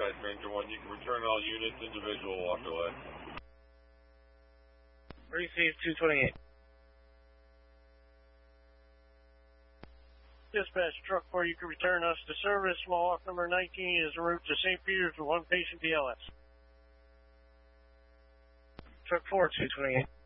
advised, Ranger 1. You can return all units, individual walk away. Receive 228. Dispatch, truck 4, you can return us to service. Small walk number 19 is en route to St. Peter's with one patient BLS. Truck 4, 228.